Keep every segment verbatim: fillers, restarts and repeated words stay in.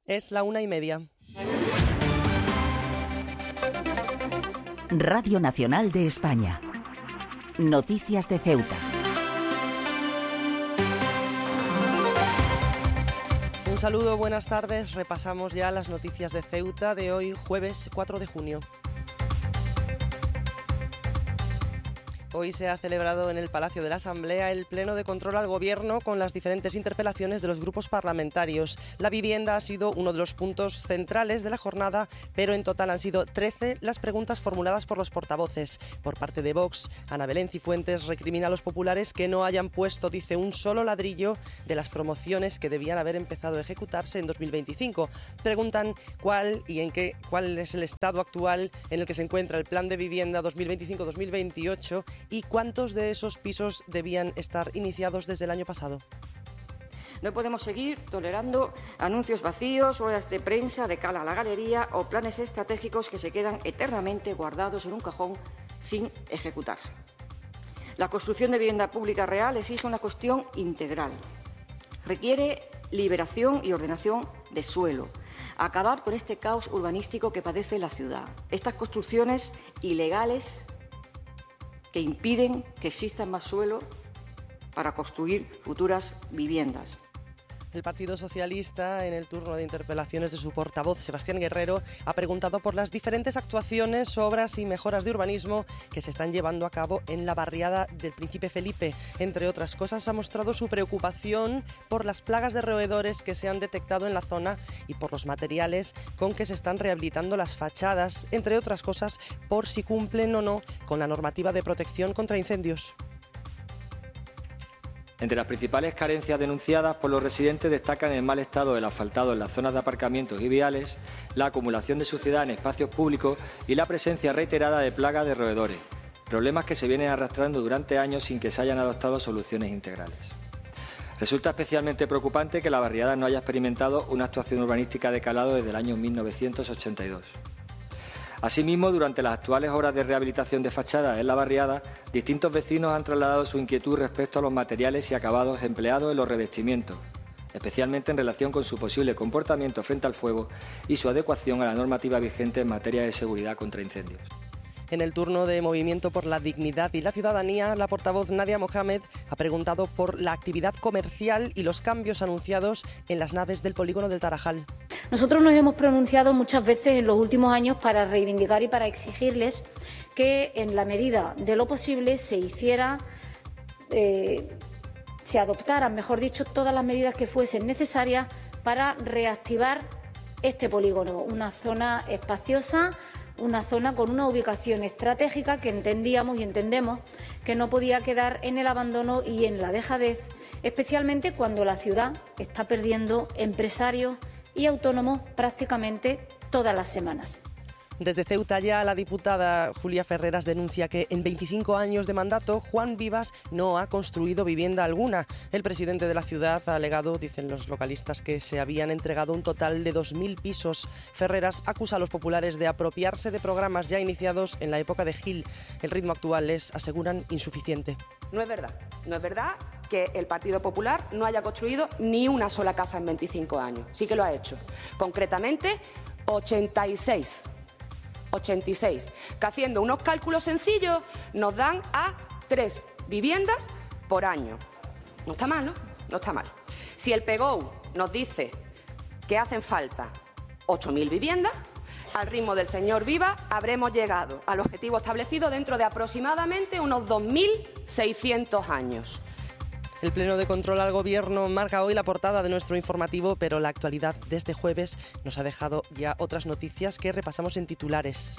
Es la una y media. Radio Nacional de España. Noticias de Ceuta. Un saludo, buenas tardes. Repasamos ya las noticias de Ceuta de hoy, jueves cuatro de junio. Hoy se ha celebrado en el Palacio de la Asamblea el Pleno de Control al Gobierno con las diferentes interpelaciones de los grupos parlamentarios. La vivienda ha sido uno de los puntos centrales de la jornada, pero en total han sido trece las preguntas formuladas por los portavoces. Por parte de Vox, Ana Belén Cifuentes recrimina a los populares que no hayan puesto, dice, un solo ladrillo de las promociones que debían haber empezado a ejecutarse en dos mil veinticinco. Preguntan cuál y en qué, cuál es el estado actual en el que se encuentra el Plan de Vivienda dos mil veinticinco dos mil veintiocho y cuántos de esos pisos debían estar iniciados desde el año pasado. No podemos seguir tolerando anuncios vacíos, ruedas de prensa de cara a la galería o planes estratégicos que se quedan eternamente guardados en un cajón sin ejecutarse. La construcción de vivienda pública real exige una cuestión integral. Requiere liberación y ordenación de suelo. Acabar con este caos urbanístico que padece la ciudad. Estas construcciones ilegales que impiden que exista más suelo para construir futuras viviendas. El Partido Socialista, en el turno de interpelaciones de su portavoz, Sebastián Guerrero, ha preguntado por las diferentes actuaciones, obras y mejoras de urbanismo que se están llevando a cabo en la barriada del Príncipe Felipe. Entre otras cosas, ha mostrado su preocupación por las plagas de roedores que se han detectado en la zona y por los materiales con que se están rehabilitando las fachadas, entre otras cosas, por si cumplen o no con la normativa de protección contra incendios. Entre las principales carencias denunciadas por los residentes destacan el mal estado del asfaltado en las zonas de aparcamientos y viales, la acumulación de suciedad en espacios públicos y la presencia reiterada de plagas de roedores, problemas que se vienen arrastrando durante años sin que se hayan adoptado soluciones integrales. Resulta especialmente preocupante que la barriada no haya experimentado una actuación urbanística de calado desde el año mil novecientos ochenta y dos. Asimismo, durante las actuales obras de rehabilitación de fachadas en la barriada, distintos vecinos han trasladado su inquietud respecto a los materiales y acabados empleados en los revestimientos, especialmente en relación con su posible comportamiento frente al fuego y su adecuación a la normativa vigente en materia de seguridad contra incendios. En el turno de Movimiento por la Dignidad y la Ciudadanía, la portavoz Nadia Mohamed ha preguntado por la actividad comercial y los cambios anunciados en las naves del polígono del Tarajal. Nosotros nos hemos pronunciado muchas veces en los últimos años para reivindicar y para exigirles que, en la medida de lo posible, se hiciera, eh, se adoptaran, mejor dicho, todas las medidas que fuesen necesarias para reactivar este polígono, una zona espaciosa, una zona con una ubicación estratégica que entendíamos y entendemos que no podía quedar en el abandono y en la dejadez, especialmente cuando la ciudad está perdiendo empresarios y autónomos prácticamente todas las semanas. Desde Ceuta ya la diputada Julia Ferreras denuncia que en veinticinco años de mandato Juan Vivas no ha construido vivienda alguna. El presidente de la ciudad ha alegado, dicen los localistas, que se habían entregado un total de dos mil pisos. Ferreras acusa a los populares de apropiarse de programas ya iniciados en la época de Gil. El ritmo actual es, aseguran, insuficiente. No es verdad, no es verdad que el Partido Popular no haya construido ni una sola casa en veinticinco años. Sí que lo ha hecho. Concretamente, ochenta y seis. ochenta y seis, que haciendo unos cálculos sencillos nos dan a tres viviendas por año. No está mal, ¿no? No está mal. Si el P G O U nos dice que hacen falta ocho mil viviendas, al ritmo del señor Vivas habremos llegado al objetivo establecido dentro de aproximadamente unos dos mil seiscientos años. El Pleno de Control al Gobierno marca hoy la portada de nuestro informativo, pero la actualidad de este jueves nos ha dejado ya otras noticias que repasamos en titulares.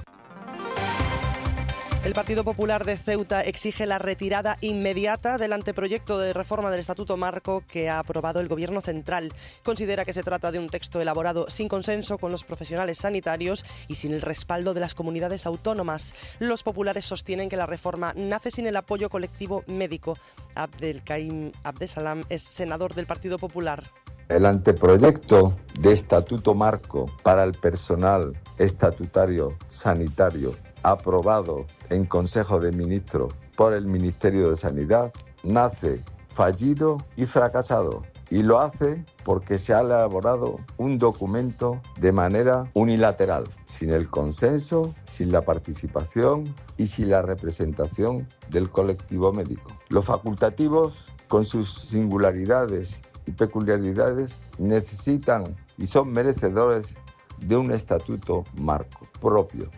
El Partido Popular de Ceuta exige la retirada inmediata del anteproyecto de reforma del Estatuto Marco que ha aprobado el Gobierno central. Considera que se trata de un texto elaborado sin consenso con los profesionales sanitarios y sin el respaldo de las comunidades autónomas. Los populares sostienen que la reforma nace sin el apoyo colectivo médico. Abdelkaim Abdesalam es senador del Partido Popular. El anteproyecto de Estatuto Marco para el personal estatutario sanitario aprobado en Consejo de Ministros por el Ministerio de Sanidad nace fallido y fracasado. Y lo hace porque se ha elaborado un documento de manera unilateral, sin el consenso, sin la participación y sin la representación del colectivo médico. Los facultativos, con sus singularidades y peculiaridades, necesitan y son merecedores de un estatuto marco propio.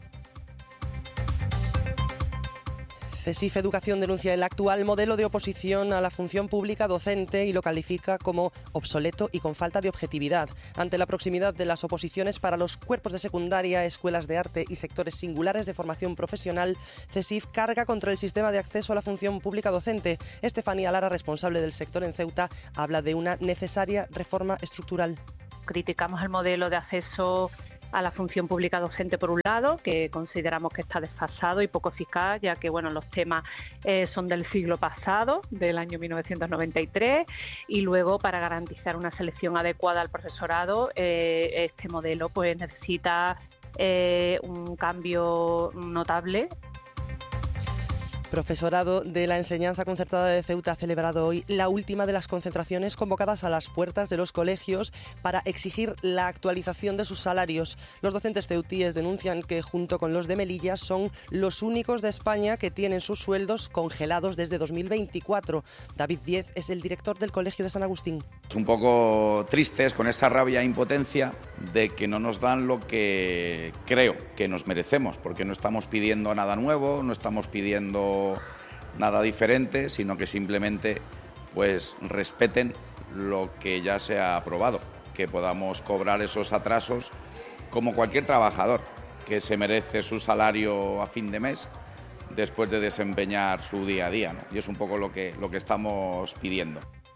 CESIF Educación denuncia el actual modelo de oposición a la función pública docente y lo califica como obsoleto y con falta de objetividad. Ante la proximidad de las oposiciones para los cuerpos de secundaria, escuelas de arte y sectores singulares de formación profesional, CESIF carga contra el sistema de acceso a la función pública docente. Estefanía Lara, responsable del sector en Ceuta, habla de una necesaria reforma estructural. Criticamos el modelo de acceso a la función pública docente por un lado, que consideramos que está desfasado y poco eficaz, ya que bueno, los temas eh, son del siglo pasado, del año mil novecientos noventa y tres, y luego para garantizar una selección adecuada al profesorado, eh, este modelo pues necesita eh, un cambio notable. Profesorado de la Enseñanza Concertada de Ceuta ha celebrado hoy la última de las concentraciones convocadas a las puertas de los colegios para exigir la actualización de sus salarios. Los docentes ceutíes denuncian que, junto con los de Melilla, son los únicos de España que tienen sus sueldos congelados desde dos mil veinticuatro. David Diez es el director del Colegio de San Agustín. Un poco tristes, con esa rabia e impotencia de que no nos dan lo que creo que nos merecemos, porque no estamos pidiendo nada nuevo, no estamos pidiendo nada diferente, sino que simplemente pues respeten lo que ya se ha aprobado, que podamos cobrar esos atrasos como cualquier trabajador que se merece su salario a fin de mes después de desempeñar su día a día, ¿no? Y es un poco lo que, lo que estamos pidiendo.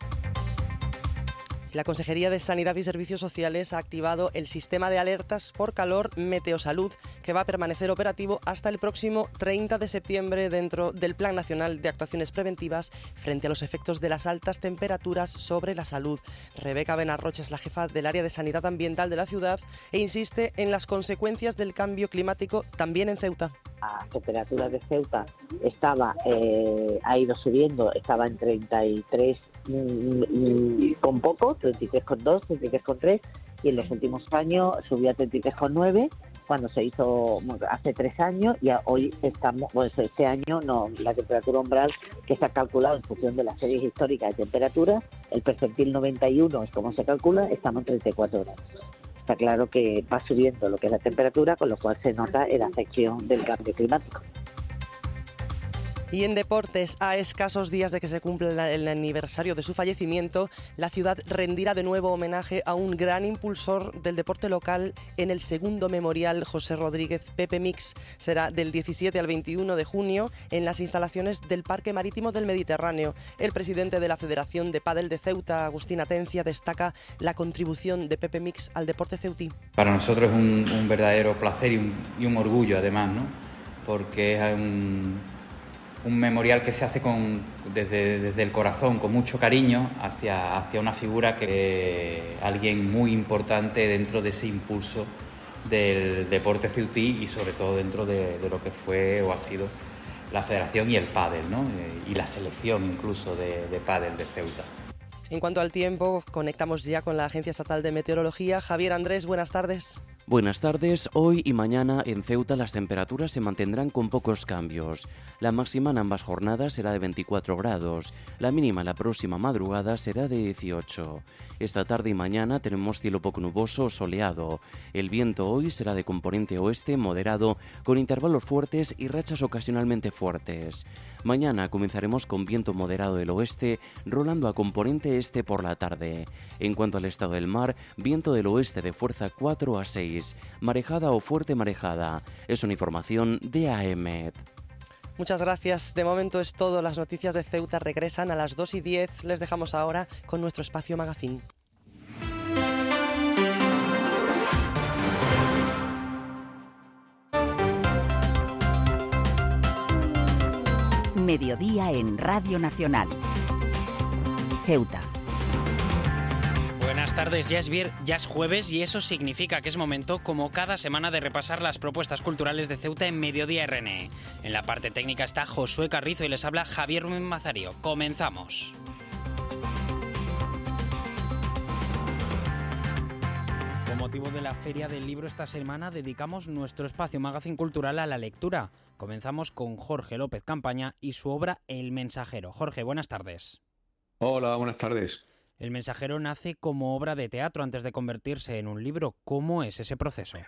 La Consejería de Sanidad y Servicios Sociales ha activado el sistema de alertas por calor Meteosalud, que va a permanecer operativo hasta el próximo treinta de septiembre dentro del Plan Nacional de Actuaciones Preventivas frente a los efectos de las altas temperaturas sobre la salud. Rebeca Benarroche es la jefa del área de Sanidad Ambiental de la ciudad e insiste en las consecuencias del cambio climático también en Ceuta. La temperatura de Ceuta estaba eh, ha ido subiendo, estaba en treinta y tres mmm, con poco, treinta y tres coma dos, treinta y tres coma tres, y en los últimos años subió a treinta y tres coma nueve cuando se hizo hace tres años, y hoy estamos, pues este año no, la temperatura umbral que se ha calculado en función de las series históricas de temperatura, el percentil noventa y uno es como se calcula, estamos en treinta y cuatro grados. Está claro que va subiendo lo que es la temperatura, con lo cual se nota en la afección del cambio climático. Y en deportes, a escasos días de que se cumpla el aniversario de su fallecimiento, la ciudad rendirá de nuevo homenaje a un gran impulsor del deporte local en el segundo memorial José Rodríguez Pepe Mix. Será del diecisiete al veintiuno de junio en las instalaciones del Parque Marítimo del Mediterráneo. El presidente de la Federación de Pádel de Ceuta, Agustín Atencia, destaca la contribución de Pepe Mix al deporte ceutí. Para nosotros es un, un verdadero placer y un, y un orgullo además, ¿no? Porque es un... un memorial que se hace con, desde, desde el corazón, con mucho cariño, hacia, hacia una figura que es alguien muy importante dentro de ese impulso del deporte ceutí y sobre todo dentro de, de lo que fue o ha sido la federación y el pádel, ¿no? Y la selección incluso de, de pádel de Ceuta. En cuanto al tiempo, conectamos ya con la Agencia Estatal de Meteorología. Javier Andrés, buenas tardes. Buenas tardes. Hoy y mañana en Ceuta las temperaturas se mantendrán con pocos cambios. La máxima en ambas jornadas será de veinticuatro grados. La mínima la próxima madrugada será de dieciocho. Esta tarde y mañana tenemos cielo poco nuboso o soleado. El viento hoy será de componente oeste moderado, con intervalos fuertes y rachas ocasionalmente fuertes. Mañana comenzaremos con viento moderado del oeste, rolando a componente este por la tarde. En cuanto al estado del mar, viento del oeste de fuerza cuatro a seis, marejada o fuerte marejada. Es una información de A E M E T. Muchas gracias. De momento es todo. Las noticias de Ceuta regresan a las dos y diez. Les dejamos ahora con nuestro espacio Magazine. Mediodía en Radio Nacional. Ceuta. Buenas tardes, ya es, vier... ya es jueves y eso significa que es momento, como cada semana, de repasar las propuestas culturales de Ceuta en Mediodía R N E. En la parte técnica está Josué Carrizo y les habla Javier Mazario. Comenzamos. motivo de la Feria del Libro esta semana dedicamos nuestro espacio Magazine Cultural a la lectura. Comenzamos con Jorge López Campaña y su obra El Mensajero. Jorge, buenas tardes. Hola, buenas tardes. El Mensajero nace como obra de teatro antes de convertirse en un libro. ¿Cómo es ese proceso?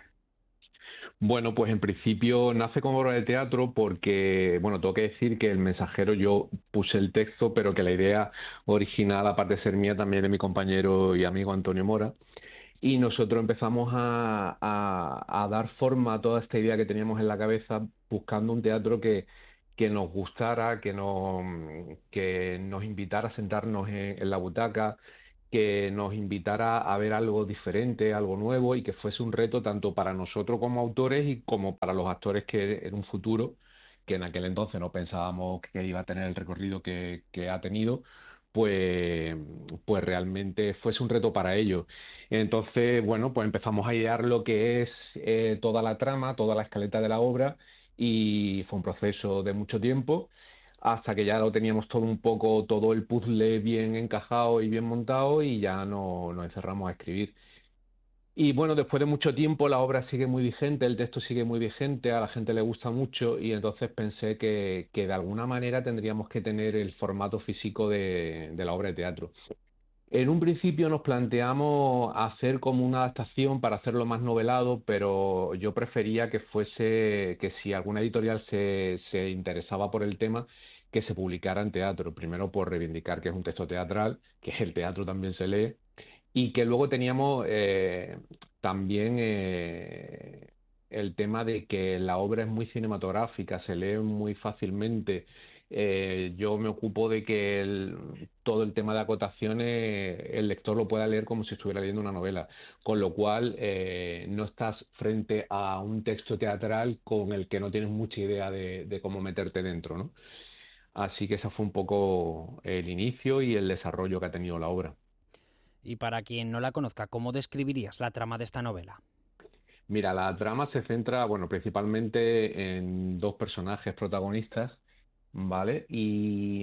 Bueno, pues en principio nace como obra de teatro porque, bueno, tengo que decir que El Mensajero yo puse el texto, pero que la idea original, aparte de ser mía, también de mi compañero y amigo Antonio Mora. Y nosotros empezamos a, a, a dar forma a toda esta idea que teníamos en la cabeza, buscando un teatro que, que nos gustara, que nos, que nos invitara a sentarnos en, en la butaca, que nos invitara a ver algo diferente, algo nuevo, y que fuese un reto tanto para nosotros como autores y como para los actores que en un futuro, que en aquel entonces no pensábamos que iba a tener el recorrido que, que ha tenido, pues, pues realmente fuese un reto para ellos. Entonces, bueno, pues empezamos a idear lo que es eh, toda la trama, toda la escaleta de la obra, y fue un proceso de mucho tiempo, hasta que ya lo teníamos todo un poco, todo el puzzle bien encajado y bien montado, y ya no, nos encerramos a escribir. Y bueno, después de mucho tiempo la obra sigue muy vigente, el texto sigue muy vigente, a la gente le gusta mucho, y entonces pensé que, que de alguna manera tendríamos que tener el formato físico de, de la obra de teatro. En un principio nos planteamos hacer como una adaptación para hacerlo más novelado, pero yo prefería que fuese, que si alguna editorial se, se interesaba por el tema, que se publicara en teatro. Primero por reivindicar que es un texto teatral, que el teatro también se lee, y que luego teníamos eh, también eh, el tema de que la obra es muy cinematográfica, se lee muy fácilmente. Eh, yo me ocupo de que el, todo el tema de acotaciones el lector lo pueda leer como si estuviera leyendo una novela, con lo cual eh, no estás frente a un texto teatral con el que no tienes mucha idea de, de cómo meterte dentro, ¿no? Así que ese fue un poco el inicio y el desarrollo que ha tenido la obra. Y para quien no la conozca, ¿cómo describirías la trama de esta novela? Mira, la trama se centra, bueno, principalmente en dos personajes protagonistas, ¿vale? Y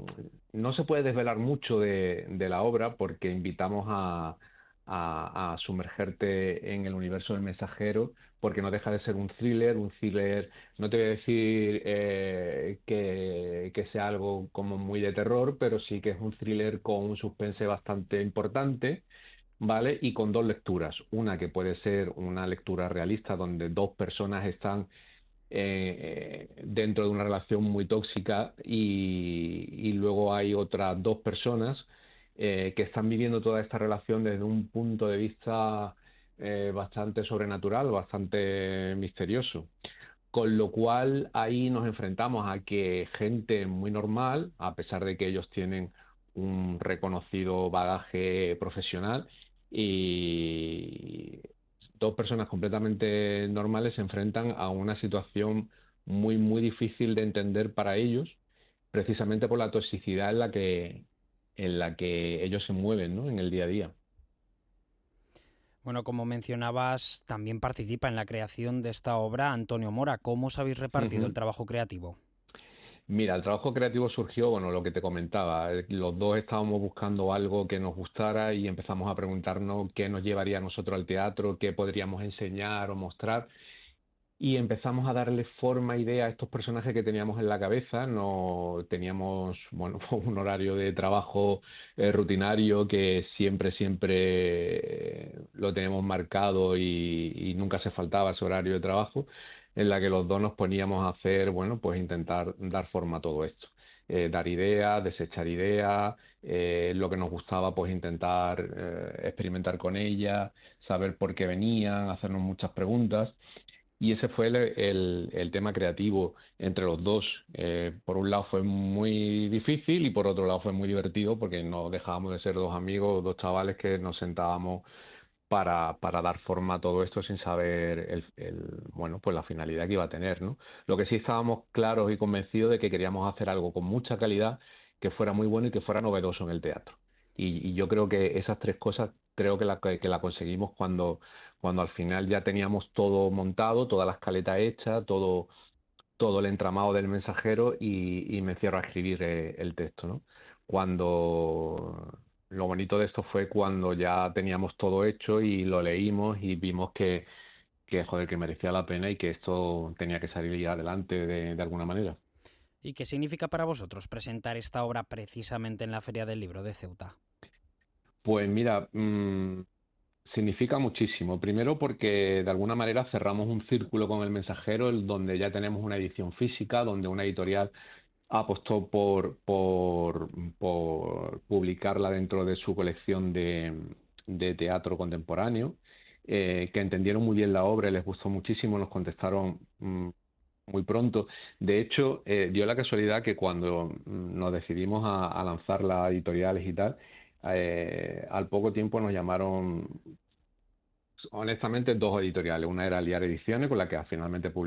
no se puede desvelar mucho de, de la obra porque invitamos a, a, a sumergerte en el universo del Mensajero, porque no deja de ser un thriller, un thriller, no te voy a decir eh, que, que sea algo como muy de terror, pero sí que es un thriller con un suspense bastante importante, ¿vale? Y con dos lecturas, una que puede ser una lectura realista donde dos personas están Eh, dentro de una relación muy tóxica, y, y luego hay otras dos personas eh, que están viviendo toda esta relación desde un punto de vista eh, bastante sobrenatural, bastante misterioso. Con lo cual ahí nos enfrentamos a que gente muy normal, a pesar de que ellos tienen un reconocido bagaje profesional, y dos personas completamente normales se enfrentan a una situación muy, muy difícil de entender para ellos, precisamente por la toxicidad en la que, en la que ellos se mueven, ¿no?, en el día a día. Bueno, como mencionabas, también participa en la creación de esta obra Antonio Mora. ¿Cómo os habéis repartido uh-huh. el trabajo creativo? Mira, el trabajo creativo surgió, bueno, lo que te comentaba, los dos estábamos buscando algo que nos gustara y empezamos a preguntarnos qué nos llevaría a nosotros al teatro, qué podríamos enseñar o mostrar, y empezamos a darle forma, idea a estos personajes que teníamos en la cabeza. No teníamos, bueno, un horario de trabajo eh, rutinario que siempre, siempre eh, lo tenemos marcado, y, y nunca se faltaba ese horario de trabajo, en la que los dos nos poníamos a hacer, bueno, pues intentar dar forma a todo esto. Eh, dar ideas, desechar ideas, eh, lo que nos gustaba, pues intentar eh, experimentar con ellas, saber por qué venían, hacernos muchas preguntas. Y ese fue el, el, el tema creativo entre los dos. Eh, por un lado fue muy difícil y por otro lado fue muy divertido, porque no dejábamos de ser dos amigos, dos chavales que nos sentábamos para, para dar forma a todo esto sin saber el, el, bueno, pues la finalidad que iba a tener, ¿no? Lo que sí estábamos claros y convencidos de que queríamos hacer algo con mucha calidad, que fuera muy bueno y que fuera novedoso en el teatro. Y, y yo creo que esas tres cosas creo que la, que la conseguimos cuando, cuando al final ya teníamos todo montado, toda la escaleta hecha, todo, todo el entramado del Mensajero, y, y me encierro a escribir eh, el texto, ¿no? Cuando lo bonito de esto fue cuando ya teníamos todo hecho y lo leímos y vimos que, que, joder, que merecía la pena y que esto tenía que salir adelante de, de alguna manera. ¿Y qué significa para vosotros presentar esta obra precisamente en la Feria del Libro de Ceuta? Pues mira, mmm, significa muchísimo. Primero porque de alguna manera cerramos un círculo con El Mensajero, el donde ya tenemos una edición física, donde una editorial apostó por, por, por publicarla dentro de su colección de, de teatro contemporáneo, eh, que entendieron muy bien la obra y les gustó muchísimo, nos contestaron mmm, muy pronto. De hecho, eh, dio la casualidad que cuando nos decidimos a, a lanzar las editoriales y tal, eh, al poco tiempo nos llamaron, honestamente, dos editoriales. Una era Liar Ediciones, con la que finalmente publicamos